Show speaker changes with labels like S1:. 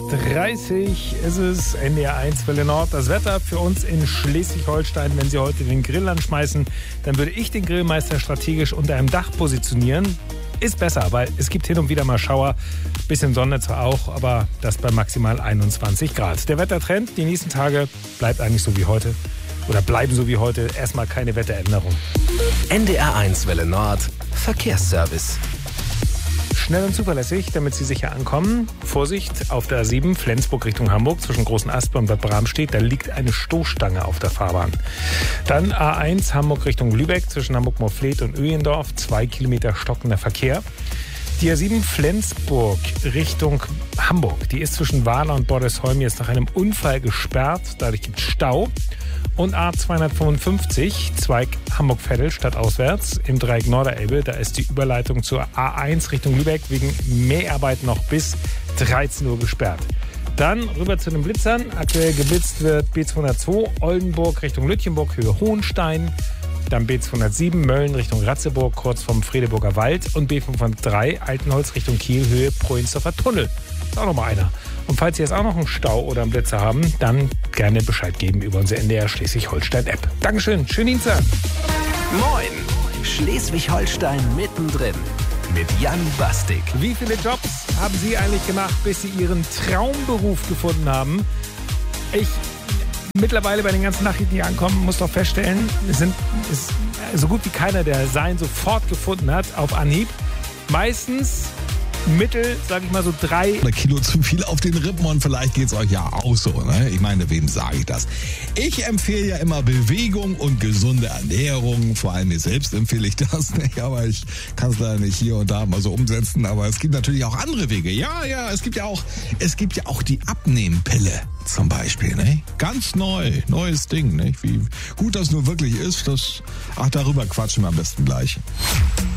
S1: 8:30 ist es, NDR 1 Welle Nord. Das Wetter für uns in Schleswig-Holstein. Wenn Sie heute den Grill anschmeißen, dann würde ich den Grillmeister strategisch unter einem Dach positionieren. Ist besser, weil es gibt hin und wieder mal Schauer. Bisschen Sonne zwar auch, aber das bei maximal 21 Grad. Der Wettertrend, die nächsten Tage bleibt eigentlich so wie heute. Oder bleiben so wie heute. Erstmal keine Wetteränderung.
S2: NDR 1 Welle Nord. Verkehrsservice.
S1: Schnell und zuverlässig, damit Sie sicher ankommen. Vorsicht, auf der A7 Flensburg Richtung Hamburg zwischen Großen Aspe und Bad Bramstedt, da liegt eine Stoßstange auf der Fahrbahn. Dann A1 Hamburg Richtung Lübeck zwischen Hamburg-Morfleet und Öhendorf, 2 Kilometer stockender Verkehr. Die A7 Flensburg Richtung Hamburg, die ist zwischen Wahler und Bordesholm jetzt nach einem Unfall gesperrt, dadurch gibt es Stau. Und A255, Zweig Hamburg-Veddel stadtauswärts im Dreieck Norderelbe. Da ist die Überleitung zur A1 Richtung Lübeck wegen Mäharbeit noch bis 13 Uhr gesperrt. Dann rüber zu den Blitzern. Aktuell geblitzt wird B202 Oldenburg Richtung Lütjenburg, Höhe Hohenstein. Dann B207 Mölln Richtung Ratzeburg, kurz vom Fredeburger Wald. Und B503 Altenholz Richtung Kiel, Höhe Proinsdorfer Tunnel. Ist auch noch mal einer. Und falls Sie jetzt auch noch einen Stau oder einen Blitzer haben, dann gerne Bescheid geben über unsere NDR Schleswig-Holstein-App. Dankeschön, schönen Dienstag.
S2: Moin, Schleswig-Holstein mittendrin mit Jan Bastik.
S1: Wie viele Jobs haben Sie eigentlich gemacht, bis Sie Ihren Traumberuf gefunden haben? Ich mittlerweile bei den ganzen Nachrichten, die ankommen, muss doch feststellen, es ist so gut wie keiner, der sein sofort gefunden hat, auf Anhieb. Meistens Mittel, sag ich mal so 3
S3: Kilo zu viel auf den Rippen und vielleicht geht's euch ja auch so, ne? Ich meine, wem sage ich das? Ich empfehle ja immer Bewegung und gesunde Ernährung, vor allem mir selbst empfehle ich das, nicht? Aber ich kann es leider nicht hier und da mal so umsetzen, aber es gibt natürlich auch andere Wege. Ja, es gibt ja auch die Abnehmpille zum Beispiel, ne? Ganz neues Ding, ne? Wie gut das nur wirklich ist, darüber quatschen wir am besten gleich.